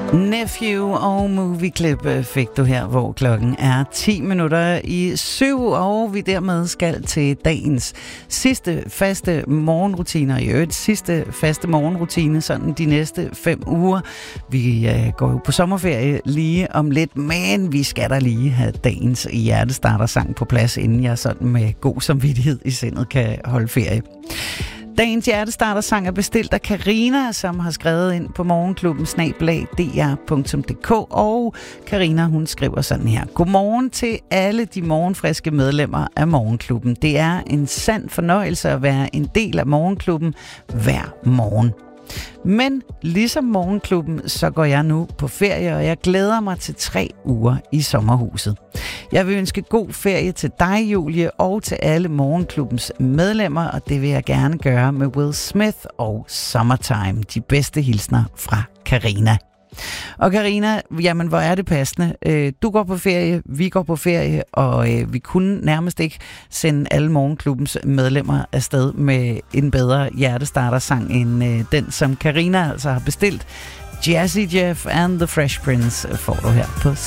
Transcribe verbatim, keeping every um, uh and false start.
Nephew og Movie Clip fik du her, hvor klokken er ti minutter i syv, og vi dermed skal til dagens sidste faste morgenrutiner. I øvrigt sidste faste morgenrutine, sådan de næste fem uger. Vi øh, går jo på sommerferie lige om lidt, men vi skal da lige have dagens hjertestartersang på plads, inden jeg sådan med god samvittighed i sindet kan holde ferie. Dagens hjertestartersang er bestilt af Karina, som har skrevet ind på morgenklubben snabel-a d r punktum d k, og Karina, hun skriver sådan her: Godmorgen til alle de morgenfriske medlemmer af morgenklubben. Det er en sand fornøjelse at være en del af morgenklubben hver morgen. Men ligesom morgenklubben, så går jeg nu på ferie, og jeg glæder mig til tre uger i sommerhuset. Jeg vil ønske god ferie til dig, Julie, og til alle morgenklubbens medlemmer, og det vil jeg gerne gøre med Will Smith og Summertime. De bedste hilsner fra Karina. Og Karina, jamen hvor er det passende. Du går på ferie, vi går på ferie, og vi kunne nærmest ikke sende alle morgenklubbens medlemmer afsted med en bedre hjertestartersang end den, som Karina altså har bestilt. Jazzy Jeff and the Fresh Prince får du her på